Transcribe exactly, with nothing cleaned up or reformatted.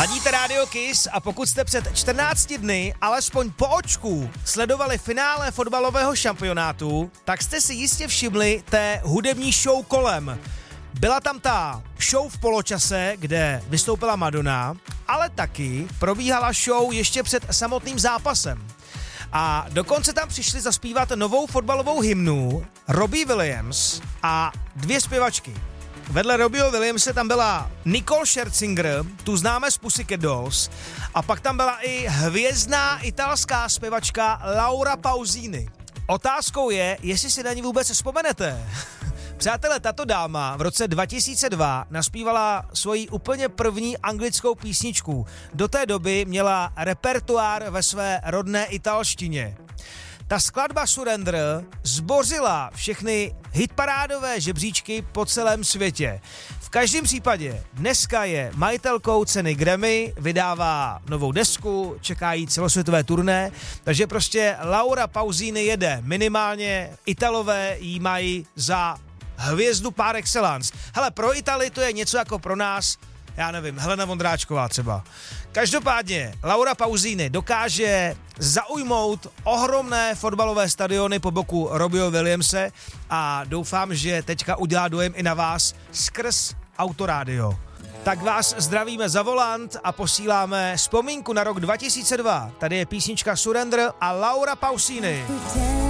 Ladíte Radio Kiss a pokud jste před čtrnácti dny alespoň po očku sledovali finále fotbalového šampionátu, tak jste si jistě všimli té hudební show kolem. Byla tam ta show v poločase, kde vystoupila Madonna, ale taky probíhala show ještě před samotným zápasem. A dokonce tam přišli zaspívat novou fotbalovou hymnu Robbie Williams a dvě zpěvačky. Vedle Robbieho Williamse tam byla Nicole Scherzinger, tu známe z Pussycat Dolls, a pak tam byla i hvězdná italská zpěvačka Laura Pausini. Otázkou je, jestli si na ní vůbec vzpomenete. Přátelé, tato dáma v roce dva tisíce dva naspívala svoji úplně první anglickou písničku. Do té doby měla repertoár ve své rodné italštině. Ta skladba Surrender zbořila všechny hitparádové žebříčky po celém světě. V každém případě dneska je majitelkou ceny Grammy, vydává novou desku, čeká jí celosvětové turné, takže prostě Laura Pausini jede. Minimálně Italové jí mají za hvězdu par excellence. Hele, pro Itálii to je něco jako pro nás, já nevím, Helena Vondráčková třeba. Každopádně Laura Pausini dokáže zaujmout ohromné fotbalové stadiony po boku Robbieho Williamse a doufám, že teďka udělá dojem i na vás skrz Autorádio. Tak vás zdravíme za volant a posíláme vzpomínku na rok dva tisíce dva. Tady je písnička Surrender a Laura Pausini.